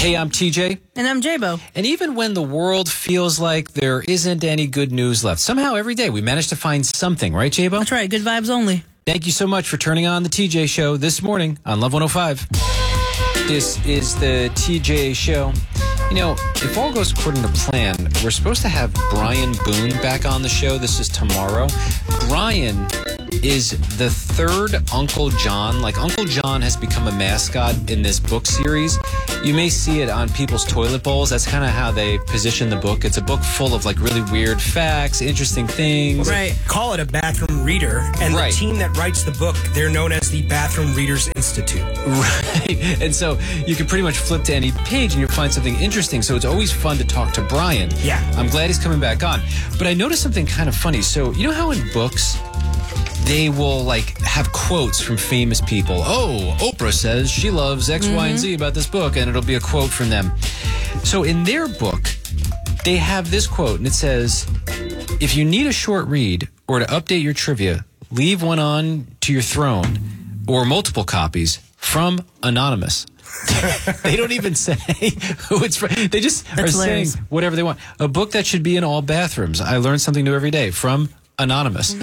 Hey, I'm TJ. And I'm J-Bo. And even when the world feels like there isn't any good news left, somehow every day we manage to find something, right, J-Bo? That's right. Good vibes only. Thank you so much for turning on the TJ Show this morning on Love 105. This is the TJ Show. You know, if all goes according to plan, we're supposed to have Brian Boone back on the show. This is tomorrow. Brian is the third Uncle John. Like, Uncle John has become a mascot in this book series. You may see it on people's toilet bowls. That's kind of how they position the book. It's a book full of, like, really weird facts, interesting things. Right. Call it a bathroom reader, and Right. the team that writes the book, they're known as the Bathroom Readers Institute. Right. And so you can pretty much flip to any page and you'll find something interesting. So it's always fun to talk to Brian. Yeah. I'm glad he's coming back on. But I noticed something kind of funny. So you know how in books they will like have quotes from famous people. Oh, Oprah says she loves X, Y, and Z about this book, and it'll be a quote from them. So in their book, they have this quote, and it says, if you need a short read or to update your trivia, leave one on to your throne or multiple copies from Anonymous. They don't even say who it's from. They just are hilarious. saying whatever they want. A book that should be in all bathrooms. I learn something new every day from Anonymous.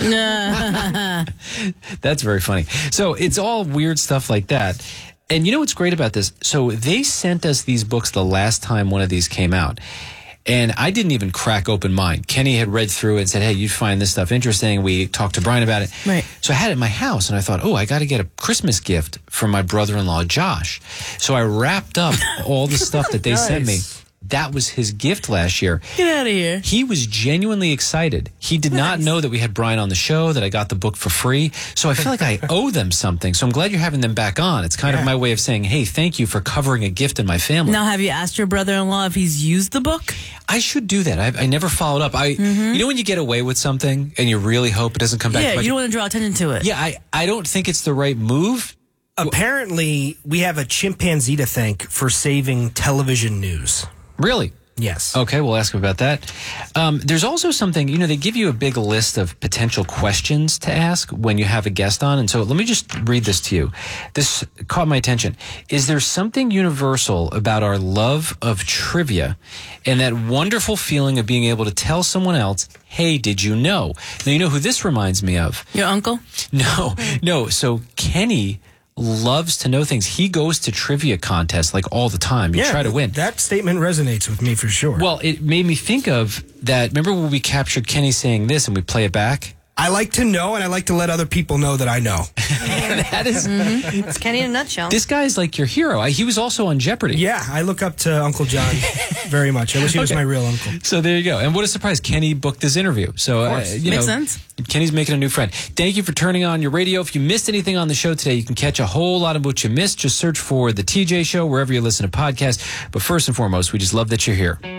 That's very funny. So it's all weird stuff like that. And you know what's great about this? So they sent us these books the last time one of these came out. And I didn't even crack open mine. Kenny had read through it and said, hey, you'd find this stuff interesting. We talked to Brian about it. Right. So I had it in my house, and I thought, oh, I got to get a Christmas gift from my brother-in-law, Josh. So I wrapped up all the stuff that they sent me. That was his gift last year. Get out of here. He was genuinely excited. He did not know that we had Brian on the show, that I got the book for free. So I feel like I owe them something. So I'm glad you're having them back on. It's kind of my way of saying, hey, thank you for covering a gift in my family. Now, have you asked your brother-in-law if he's used the book? I should do that. I never followed up. You know when you get away with something and you really hope it doesn't come back? Yeah, you don't want to draw attention to it. Yeah, I don't think it's the right move. Apparently, we have a chimpanzee to thank for saving television news. Really? Yes. Okay, we'll ask him about that. There's also something, you know, they give you a big list of potential questions to ask when you have a guest on. And so let me just read this to you. This caught my attention. Is there something universal about our love of trivia and that wonderful feeling of being able to tell someone else, hey, did you know? Now, you know who this reminds me of? Your uncle? No. So Kenny loves to know things. He goes to trivia contests like all the time. You try to win. That statement resonates with me for sure. Well, it made me think of that. Remember when we captured Kenny saying this and we play it back? I like to know, and I like to let other people know that I know. That is, It's Kenny in a nutshell. this guy's like your hero. He was also on Jeopardy. Yeah, I look up to Uncle John very much. I wish he was my real uncle. So there you go. And what a surprise. Kenny booked this interview. So, you Makes know, sense. Kenny's making a new friend. Thank you for turning on your radio. If you missed anything on the show today, you can catch a whole lot of what you missed. Just search for The TJ Show wherever you listen to podcasts. But first and foremost, we just love that you're here.